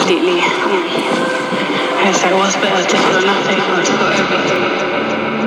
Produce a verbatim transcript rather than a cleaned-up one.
completely. And it's like, what's better, to feel nothing or to feel everything?